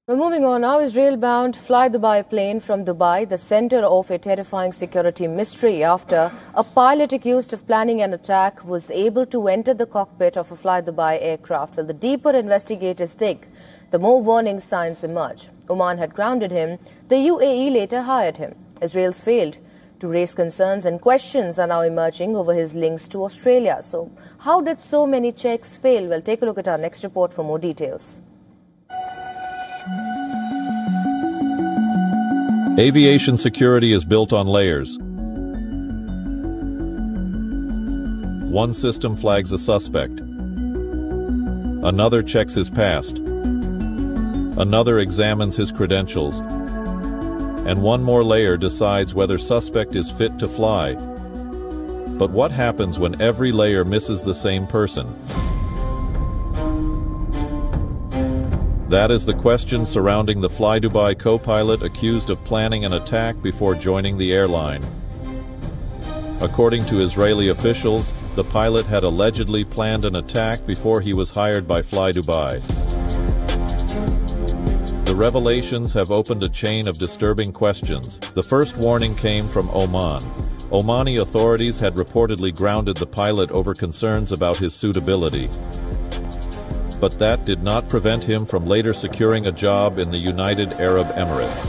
Well, moving on now, Israel-bound Fly Dubai plane from Dubai, the center of a terrifying security mystery after a pilot accused of planning an attack was able to enter the cockpit of a Fly Dubai aircraft. Well, the deeper investigators think, the more warning signs emerge. Oman had grounded him. The UAE later hired him. Israel's failed to raise concerns, and questions are now emerging over his links to Australia. So how did so many checks fail? Well, take a look at our next report for more details. Aviation security is built on layers. One system flags a suspect. Another checks his past. Another examines his credentials. And one more layer decides whether suspect is fit to fly. But what happens when every layer misses the same person? That is the question surrounding the Fly Dubai co-pilot accused of planning an attack before joining the airline. According to Israeli officials, the pilot had allegedly planned an attack before he was hired by Fly Dubai. The revelations have opened a chain of disturbing questions. The first warning came from Oman. Omani authorities had reportedly grounded the pilot over concerns about his suitability. But that did not prevent him from later securing a job in the United Arab Emirates.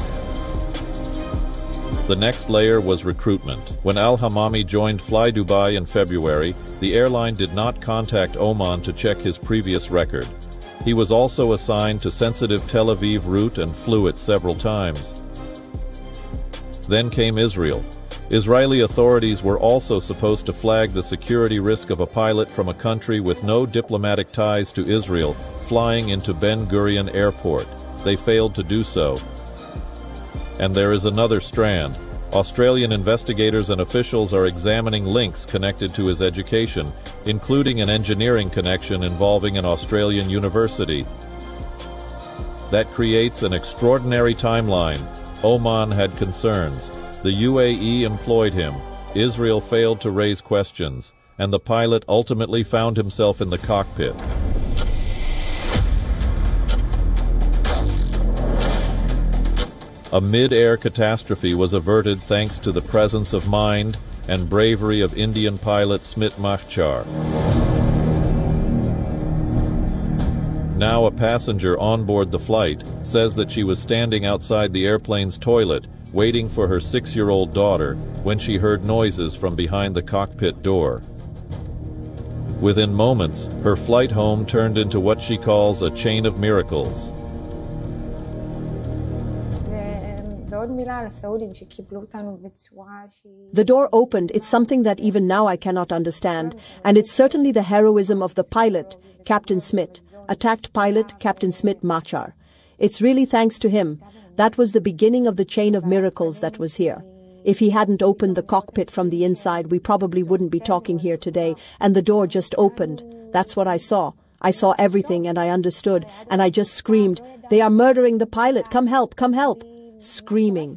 The next layer was recruitment. When Al-Hamami joined Fly Dubai in February, the airline did not contact Oman to check his previous record. He was also assigned to sensitive Tel Aviv route and flew it several times. Then came Israel. Israeli authorities were also supposed to flag the security risk of a pilot from a country with no diplomatic ties to Israel flying into Ben Gurion Airport. They failed to do so. And there is another strand. Australian investigators and officials are examining links connected to his education, including an engineering connection involving an Australian university. That creates an extraordinary timeline. Oman had concerns. The UAE employed him. Israel failed to raise questions, and the pilot ultimately found himself in the cockpit. A mid-air catastrophe was averted thanks to the presence of mind and bravery of Indian pilot Smit Mahchar. Now a passenger on board the flight says that she was standing outside the airplane's toilet waiting for her 6-year-old daughter when she heard noises from behind the cockpit door. Within moments, her flight home turned into what she calls a chain of miracles. The door opened. It's something that even now I cannot understand, and it's certainly the heroism of the pilot, Captain Smit, attacked pilot Captain Smit Mahchar. It's really thanks to him. That was the beginning of the chain of miracles that was here. If he hadn't opened the cockpit from the inside, we probably wouldn't be talking here today, and the door just opened. That's what I saw. I saw everything and I understood, and I just screamed, "They are murdering the pilot! Come help! Come help!" Screaming.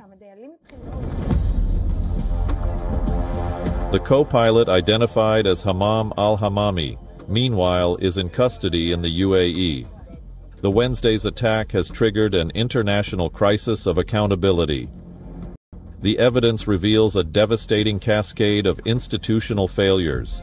The co-pilot, identified as Hammam al-Hamami, meanwhile is in custody in the UAE. The Wednesday's attack has triggered an international crisis of accountability. The evidence reveals a devastating cascade of institutional failures.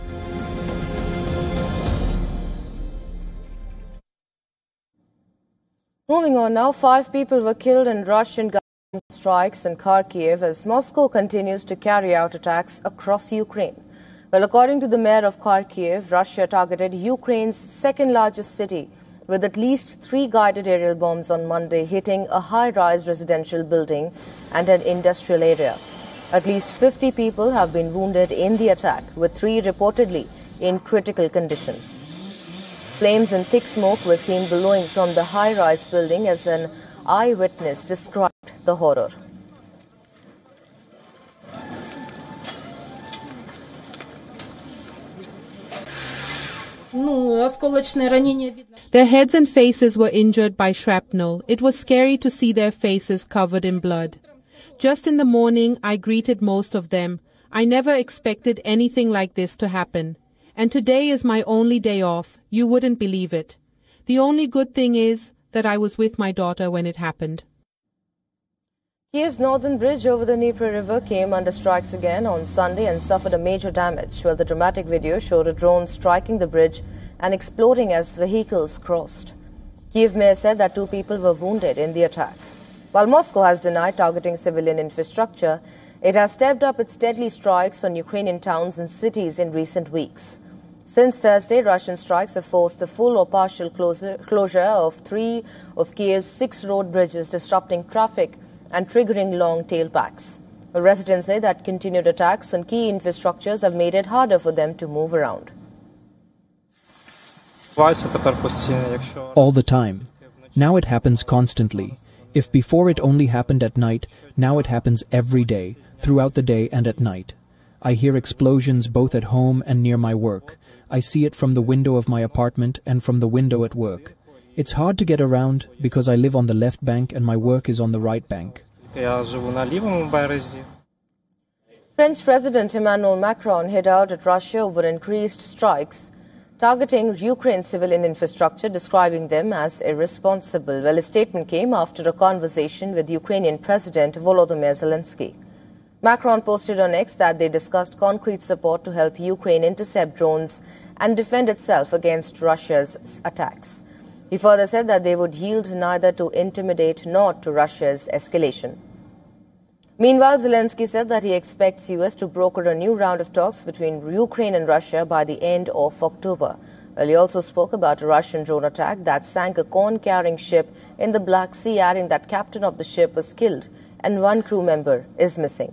Moving on now, 5 people were killed in Russian government strikes in Kharkiv as Moscow continues to carry out attacks across Ukraine. Well, according to the mayor of Kharkiv, Russia targeted Ukraine's second-largest city with at least 3 guided aerial bombs on Monday, hitting a high-rise residential building and an industrial area. At least 50 people have been wounded in the attack, with 3 reportedly in critical condition. Flames and thick smoke were seen billowing from the high-rise building as an eyewitness described the horror. Their heads and faces were injured by shrapnel. It was scary to see their faces covered in blood. Just in the morning, I greeted most of them. I never expected anything like this to happen. And today is my only day off. You wouldn't believe it. The only good thing is that I was with my daughter when it happened. Kiev's northern bridge over the Dnieper River came under strikes again on Sunday and suffered a major damage, while the dramatic video showed a drone striking the bridge and exploding as vehicles crossed. Kiev mayor said that 2 people were wounded in the attack. While Moscow has denied targeting civilian infrastructure, it has stepped up its deadly strikes on Ukrainian towns and cities in recent weeks. Since Thursday, Russian strikes have forced the full or partial closure of 3 of Kiev's 6 road bridges, disrupting traffic and triggering long tailbacks. Residents say that continued attacks on key infrastructures have made it harder for them to move around. All the time. Now it happens constantly. If before it only happened at night, now it happens every day, throughout the day and at night. I hear explosions both at home and near my work. I see it from the window of my apartment and from the window at work. It's hard to get around because I live on the left bank and my work is on the right bank. French President Emmanuel Macron hit out at Russia over increased strikes targeting Ukraine's civilian infrastructure, describing them as irresponsible. Well, his statement came after a conversation with Ukrainian President Volodymyr Zelensky. Macron posted on X that they discussed concrete support to help Ukraine intercept drones and defend itself against Russia's attacks. He further said that they would yield neither to intimidate nor to Russia's escalation. Meanwhile, Zelensky said that he expects US to broker a new round of talks between Ukraine and Russia by the end of October. Well, he also spoke about a Russian drone attack that sank a corn-carrying ship in the Black Sea, adding that captain of the ship was killed and 1 crew member is missing.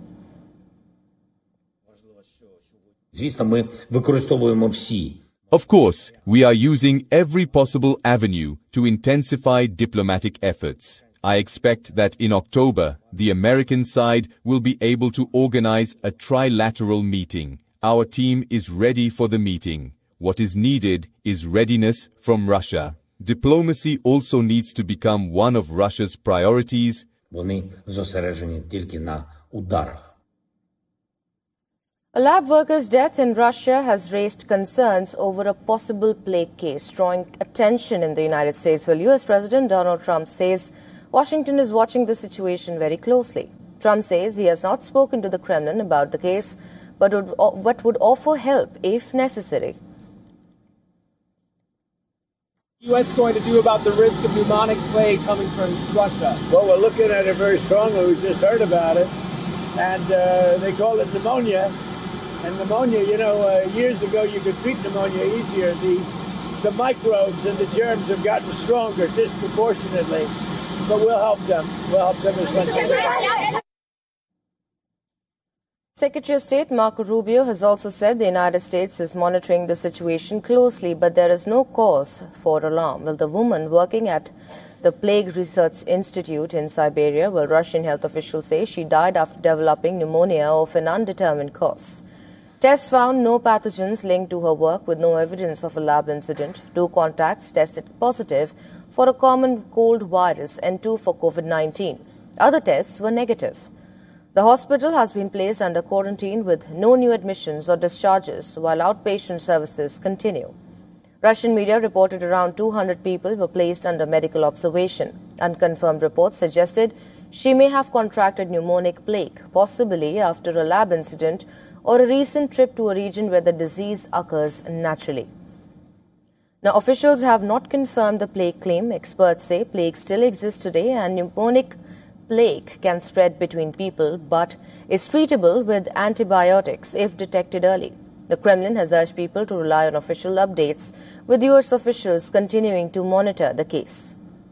Of course, we are using every possible avenue to intensify diplomatic efforts. I expect that in October, the American side will be able to organize a trilateral meeting. Our team is ready for the meeting. What is needed is readiness from Russia. Diplomacy also needs to become one of Russia's priorities. A lab worker's death in Russia has raised concerns over a possible plague case, drawing attention in the United States. Well, U.S. President Donald Trump says Washington is watching the situation very closely. Trump says he has not spoken to the Kremlin about the case, but would offer help if necessary. U.S. going to do about the risk of pneumonic plague coming from Russia? Well, we're looking at it very strongly. We just heard about it. And they call it pneumonia. And pneumonia, years ago you could treat pneumonia easier. The microbes and the germs have gotten stronger disproportionately. But we'll help them. We'll help them as much as we can. Secretary of State Marco Rubio has also said the United States is monitoring the situation closely, but there is no cause for alarm. Well, the woman working at the Plague Research Institute in Siberia, well, Russian health officials say she died after developing pneumonia of an undetermined cause. Tests found no pathogens linked to her work with no evidence of a lab incident. 2 contacts tested positive for a common cold virus and 2 for COVID-19. Other tests were negative. The hospital has been placed under quarantine with no new admissions or discharges while outpatient services continue. Russian media reported around 200 people were placed under medical observation. Unconfirmed reports suggested she may have contracted pneumonic plague, possibly after a lab incident or a recent trip to a region where the disease occurs naturally. Now, officials have not confirmed the plague claim. Experts say plague still exists today and pneumonic plague can spread between people, but is treatable with antibiotics if detected early. The Kremlin has urged people to rely on official updates, with U.S. officials continuing to monitor the case.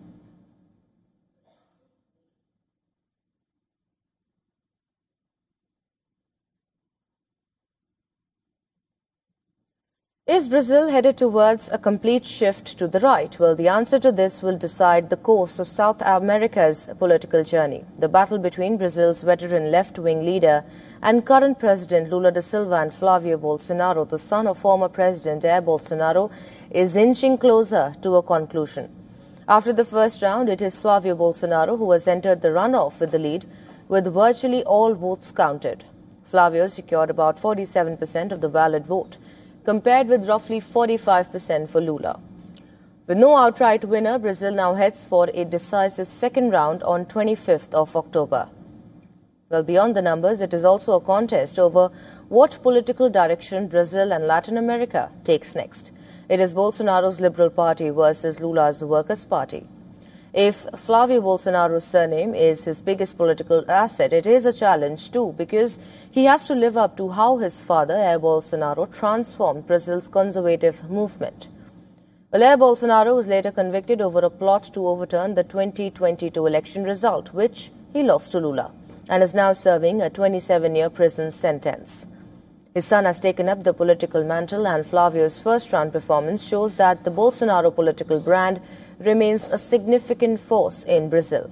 Is Brazil headed towards a complete shift to the right? Well, the answer to this will decide the course of South America's political journey. The battle between Brazil's veteran left-wing leader and current President Lula da Silva and Flavio Bolsonaro, the son of former President Jair Bolsonaro, is inching closer to a conclusion. After the first round, it is Flavio Bolsonaro who has entered the runoff with the lead, with virtually all votes counted. Flavio secured about 47% of the valid vote, compared with roughly 45% for Lula. With no outright winner, Brazil now heads for a decisive second round on 25th of October. Well, beyond the numbers, it is also a contest over what political direction Brazil and Latin America takes next. It is Bolsonaro's Liberal Party versus Lula's Workers' Party. If Flavio Bolsonaro's surname is his biggest political asset, it is a challenge too, because he has to live up to how his father, Jair Bolsonaro, transformed Brazil's conservative movement. Well, Jair Bolsonaro was later convicted over a plot to overturn the 2022 election result, which he lost to Lula, and is now serving a 27-year prison sentence. His son has taken up the political mantle, and Flavio's first-round performance shows that the Bolsonaro political brand remains a significant force in Brazil.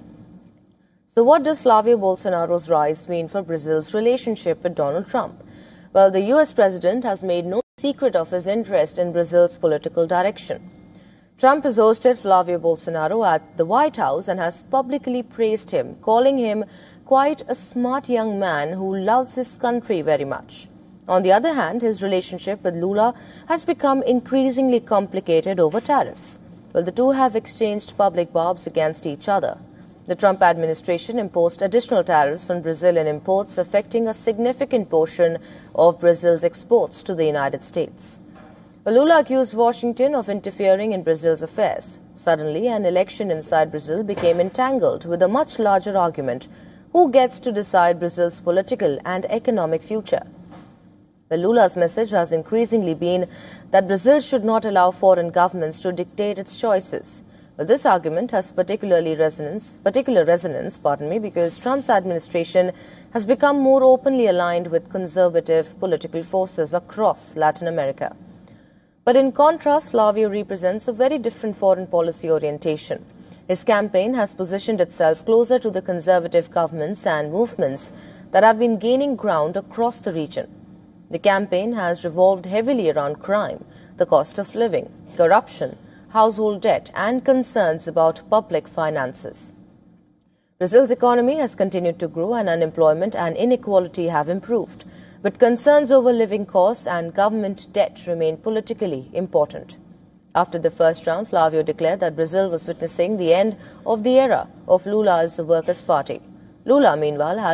So what does Flavio Bolsonaro's rise mean for Brazil's relationship with Donald Trump? Well, the US president has made no secret of his interest in Brazil's political direction. Trump has hosted Flavio Bolsonaro at the White House and has publicly praised him, calling him quite a smart young man who loves his country very much. On the other hand, his relationship with Lula has become increasingly complicated over tariffs. Well, the two have exchanged public barbs against each other. The Trump administration imposed additional tariffs on Brazilian imports, affecting a significant portion of Brazil's exports to the United States. Well, Lula accused Washington of interfering in Brazil's affairs. Suddenly, an election inside Brazil became entangled with a much larger argument: who gets to decide Brazil's political and economic future? Well, Lula's message has increasingly been that Brazil should not allow foreign governments to dictate its choices. Well, this argument has particular resonance, because Trump's administration has become more openly aligned with conservative political forces across Latin America. But in contrast, Flavio represents a very different foreign policy orientation. His campaign has positioned itself closer to the conservative governments and movements that have been gaining ground across the region. The campaign has revolved heavily around crime, the cost of living, corruption, household debt, and concerns about public finances. Brazil's economy has continued to grow, and unemployment and inequality have improved, but concerns over living costs and government debt remain politically important. After the first round, Flavio declared that Brazil was witnessing the end of the era of Lula's Workers' Party. Lula, meanwhile, has